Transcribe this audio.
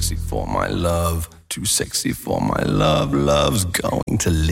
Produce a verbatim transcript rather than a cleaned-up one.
sexy for my love. Too sexy for my love. Love's going to leave.